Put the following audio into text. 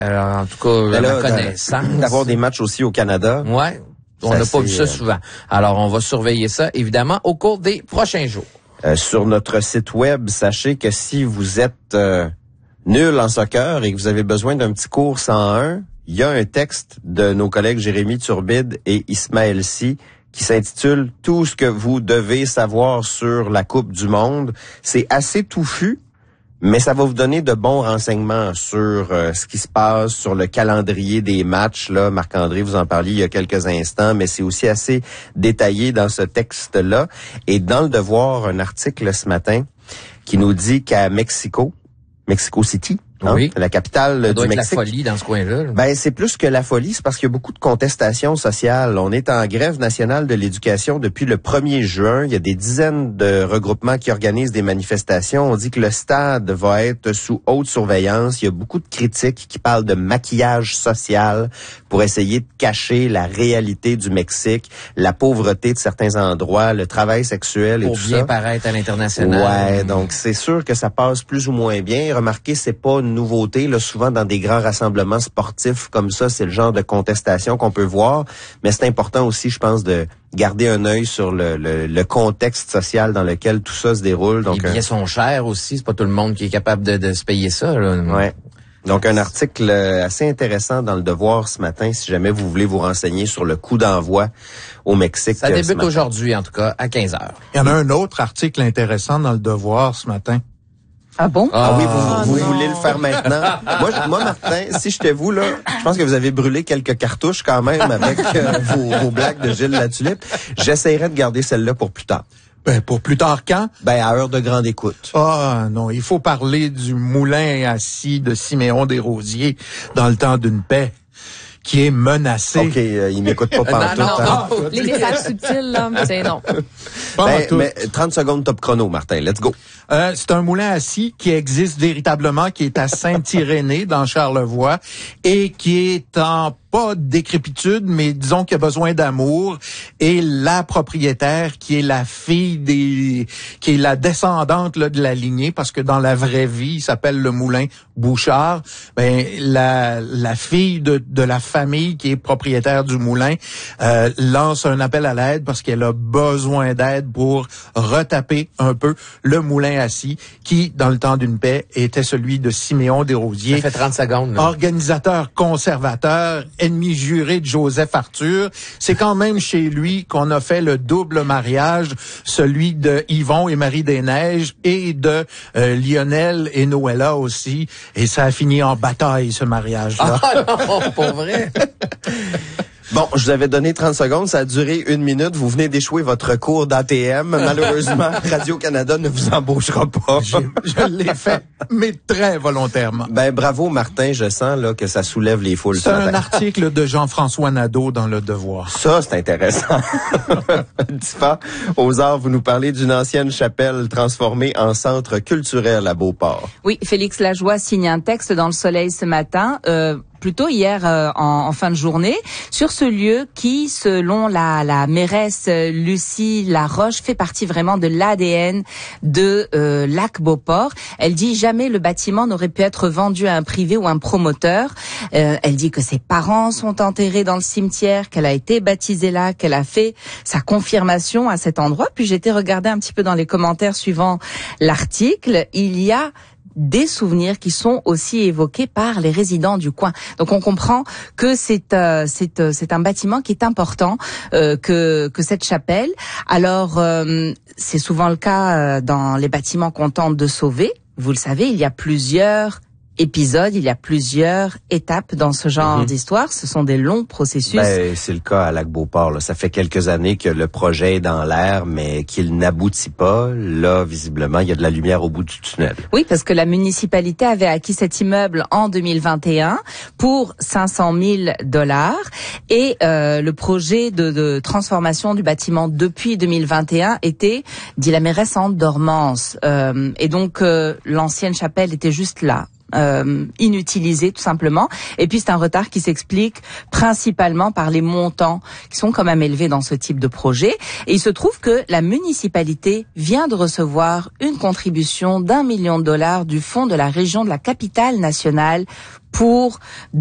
Alors, en tout cas, à ma connaissance. D'avoir des matchs aussi au Canada. Ouais. On n'a pas vu ça souvent. Alors, on va surveiller ça, évidemment, au cours des prochains jours. Sur notre site web, sachez que si vous êtes nul en soccer et que vous avez besoin d'un petit cours 101, il y a un texte de nos collègues Jérémy Turbide et Ismaël Sy qui s'intitule « Tout ce que vous devez savoir sur la Coupe du Monde ». C'est assez touffu, mais ça va vous donner de bons renseignements sur ce qui se passe, sur le calendrier des matchs. Là, Marc-André, vous en parliez il y a quelques instants, mais c'est aussi assez détaillé dans ce texte-là. Et dans Le Devoir, un article ce matin qui nous dit qu'à Mexico City, oui, la capitale ça doit du être Mexique. la folie dans ce coin-là. Ben, c'est plus que la folie, c'est parce qu'il y a beaucoup de contestations sociales. On est en grève nationale de l'éducation depuis le 1er juin. Il y a des dizaines de regroupements qui organisent des manifestations. On dit que le stade va être sous haute surveillance. Il y a beaucoup de critiques qui parlent de maquillage social pour essayer de cacher la réalité du Mexique, la pauvreté de certains endroits, le travail sexuel et tout ça. Pour bien paraître à l'international. Ouais, donc c'est sûr que ça passe plus ou moins bien. Remarquez, c'est pas une nouveauté. Là, souvent dans des grands rassemblements sportifs comme ça, c'est le genre de contestation qu'on peut voir. Mais c'est important aussi, je pense, de garder un œil sur le contexte social dans lequel tout ça se déroule. Donc, les billets sont chers aussi. C'est pas tout le monde qui est capable de se payer ça. Là. Ouais. Donc, un article assez intéressant dans Le Devoir ce matin, si jamais vous voulez vous renseigner sur le coup d'envoi au Mexique. Ça débute aujourd'hui, en tout cas, à 15h. Il y en a un autre article intéressant dans Le Devoir ce matin. Ah bon? Ah oui, vous voulez le faire maintenant? Moi, Martin, si j'étais vous, là, je pense que vous avez brûlé quelques cartouches quand même avec vos blagues de Gilles Latulippe. J'essaierais de garder celle-là pour plus tard. Ben, pour plus tard quand? Ben, à heure de grande écoute. Ah, non, il faut parler du moulin assis de Siméon Desrosiers dans le temps d'une paix, qui est menacé. OK, il m'écoute pas pantoute. Les messages subtils, là, c'est non. Mais 30 secondes top chrono, Martin, let's go. C'est un moulin assis qui existe véritablement, qui est à Saint-Irénée, dans Charlevoix, et qui est en pas décrépitude, mais disons qu'il a besoin d'amour. Et la propriétaire, qui est la fille qui est la descendante là, de la lignée, parce que dans la vraie vie, il s'appelle le moulin Bouchard. Ben la fille de la famille qui est propriétaire du moulin lance un appel à l'aide parce qu'elle a besoin d'aide pour retaper un peu le moulin assis, qui dans le temps d'une paix était celui de Siméon Desrosiers. Ça fait 30 secondes. Là. Organisateur conservateur, ennemi juré de Joseph Arthur. C'est quand même chez lui qu'on a fait le double mariage, celui de Yvon et Marie des Neiges et de Lionel et Noëlla aussi. Et ça a fini en bataille, ce mariage-là. Ah non, pour vrai? Bon, je vous avais donné 30 secondes, ça a duré 1 minute. Vous venez d'échouer votre cours d'ATM. Malheureusement, Radio-Canada ne vous embauchera pas. Je l'ai fait, mais très volontairement. Ben, bravo, Martin. Je sens là que ça soulève les foules. C'est un article de Jean-François Nadeau dans Le Devoir. Ça, c'est intéressant. Tifa, aux arts, vous nous parlez d'une ancienne chapelle transformée en centre culturel à Beauport. Oui, Félix Lajoie signe un texte dans Le Soleil ce matin. Plutôt hier en fin de journée, sur ce lieu qui, selon la mairesse Lucie Laroche, fait partie vraiment de l'ADN de Lac Beauport. Elle dit jamais le bâtiment n'aurait pu être vendu à un privé ou un promoteur. Elle dit que ses parents sont enterrés dans le cimetière, qu'elle a été baptisée là, qu'elle a fait sa confirmation à cet endroit. Puis j'ai été regarder un petit peu dans les commentaires suivant l'article. Il y a des souvenirs qui sont aussi évoqués par les résidents du coin. Donc on comprend que c'est un bâtiment qui est important, que cette chapelle. Alors c'est souvent le cas dans les bâtiments qu'on tente de sauver. Vous le savez, il y a plusieurs épisodes, il y a plusieurs étapes dans ce genre d'histoire. Ce sont des longs processus. Ben, c'est le cas à Lac-Beauport. Ça fait quelques années que le projet est dans l'air, mais qu'il n'aboutit pas. Là, visiblement, il y a de la lumière au bout du tunnel. Oui, parce que la municipalité avait acquis cet immeuble en 2021 pour 500 000 $. Et le projet de transformation du bâtiment depuis 2021 était, dit la mairesse, en dormance. Et donc, l'ancienne chapelle était juste là. inutilisé tout simplement. Et puis c'est un retard qui s'explique principalement par les montants qui sont quand même élevés dans ce type de projet. Et il se trouve que la municipalité vient de recevoir une contribution d'1 million de dollars du fonds de la région de la capitale nationale pour